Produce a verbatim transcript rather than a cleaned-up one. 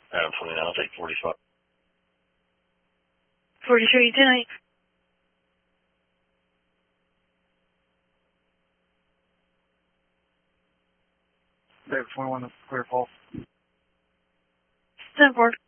Adam twenty-nine, I'll take forty-five. forty-three, ten eight. David twenty-one, clear fault. ten four.